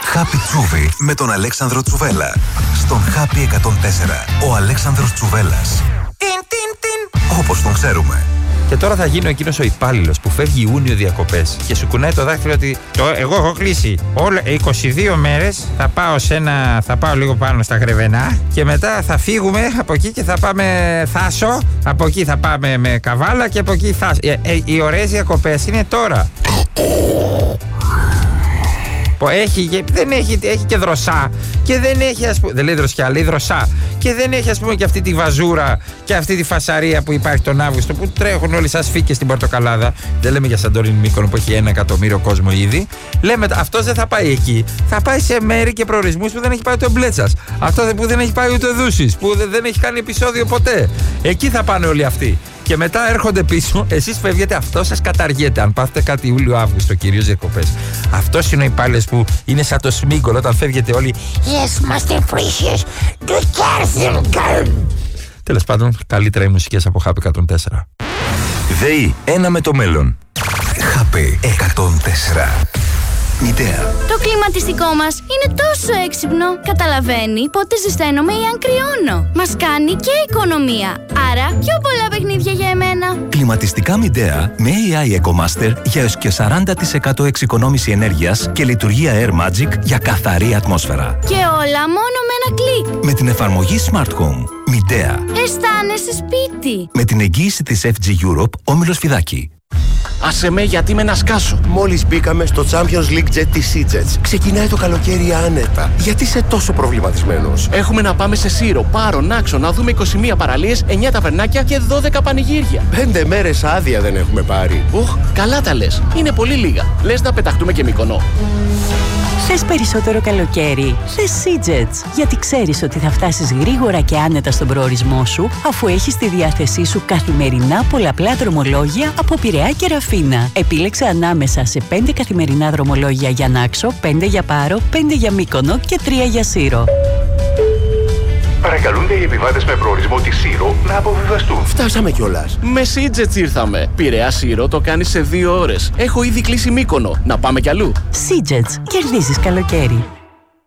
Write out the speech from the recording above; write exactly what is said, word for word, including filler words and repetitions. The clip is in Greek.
Happy Τσούβι με τον Αλέξανδρο Τσουβέλα. Στον Happy εκατόν τέσσερα. Ο Αλέξανδρος Τσουβέλας. Τιν, τιν, τιν. Όπως τον ξέρουμε. Και τώρα θα γίνω εκείνος ο υπάλληλος που φεύγει Ιούνιο διακοπές και σου κουνάει το δάχτυλο ότι το, εγώ έχω κλείσει. Όλα είκοσι δύο μέρες θα πάω, σε ένα, θα πάω λίγο πάνω στα Γρεβενά και μετά θα φύγουμε από εκεί και θα πάμε Θάσο. Από εκεί θα πάμε με Καβάλα και από εκεί Θάσο. Ε, ε, οι ωραίες διακοπές είναι τώρα. Έχει, δεν έχει, έχει και δροσά και δεν έχει, ας πούμε, δεν λέει δροσιά, λέει δροσά και δεν έχει, ας πούμε, και αυτή τη βαζούρα και αυτή τη φασαρία που υπάρχει τον Αύγουστο που τρέχουν όλοι σαν φύκες στην Πορτοκαλάδα. Δεν λέμε για Σαντορίνη Μύκονο που έχει ένα εκατομμύριο κόσμο ήδη. Λέμε αυτός δεν θα πάει εκεί, θα πάει σε μέρη και προορισμούς που δεν έχει πάει ούτε ο Μπλέτσας, αυτό που δεν έχει πάει ούτε ο Δούσης, που δεν έχει κάνει επεισόδιο ποτέ. Εκεί θα πάνε όλοι αυτοί. Και μετά έρχονται πίσω, εσείς φεύγετε, αυτό σας καταργείται. Αν πάθετε κάτι Ιούλιο-Αύγουστο, κυρίως διακοπές. Αυτός είναι ο υπάλληλος που είναι σαν το Σμίγκολο όταν φεύγετε όλοι. Yes, Master Precious, good girl. Τέλος πάντων, καλύτερα οι μουσικές από Happy εκατόν τέσσερα. ΔΕΗ, ένα με το μέλλον. Happy εκατόν τέσσερα. Μητέα. Το κλιματιστικό μας είναι τόσο έξυπνο. Καταλαβαίνει πότε ζεσταίνομαι ή αν κρυώνω. Μας κάνει και οικονομία. Άρα πιο πολλά παιχνίδια για εμένα. Κλιματιστικά Μητέα με έι άι EcoMaster για έως και σαράντα τοις εκατό εξοικονόμηση ενέργειας και λειτουργία Air Magic για καθαρή ατμόσφαιρα. Και όλα μόνο με ένα κλικ. Με την εφαρμογή Smart Home. Μητέα. Αισθάνεσαι σπίτι. Με την εγγύηση της εφ τζι Europe, Όμιλος Φιδάκη. Άσε με, γιατί με να σκάσω. Μόλις μπήκαμε στο Champions League Jet της SeaJets. Ξεκινάει το καλοκαίρι άνετα. Γιατί είσαι τόσο προβληματισμένος? Έχουμε να πάμε σε Σύρο, Πάρο, Νάξο, να δούμε είκοσι μία παραλίες, εννιά ταβερνάκια και δώδεκα πανηγύρια. Πέντε μέρες άδεια δεν έχουμε πάρει. Οχ, καλά τα λες. Είναι πολύ λίγα. Λες να πεταχτούμε και Μύκονο. Θες περισσότερο καλοκαίρι? Θες SeaJets. Γιατί ξέρεις ότι θα φτάσεις γρήγορα και άνετα στον προορισμό σου, αφού έχεις στη διάθεσή σου καθημερινά πολλαπλά δρομολόγια από Πειραιά και Ραφίνα. Επίλεξε ανάμεσα σε πέντε καθημερινά δρομολόγια για Νάξο, πέντε για Πάρο, πέντε για Μύκονο και τρία για Σύρο. Παρακαλούνται οι επιβάτες με προορισμό τη Σύρο να αποβιβαστούν. Φτάσαμε κιόλας. Με SeaJets ήρθαμε. Πειραιά Σύρο το κάνεις σε δύο ώρες. Έχω ήδη κλείσει Μύκονο. Να πάμε κι αλλού. SeaJets. Κερδίζεις καλοκαίρι.